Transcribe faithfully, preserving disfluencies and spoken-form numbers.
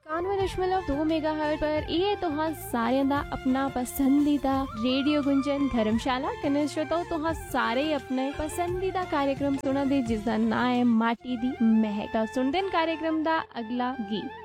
इक्यानवे दशमलव दो मेगाहर्ट्ज पर ये तुहां सारें दा अपना पसंदीदा रेडियो गुंजन धर्मशाला कन्नै श्रोताओ तुहां सारे अपने पसंदीदा कार्यक्रम सुना दे जिसदा नाम है माटी दी महक। सुनदे न कार्यक्रम दा अगला गीत।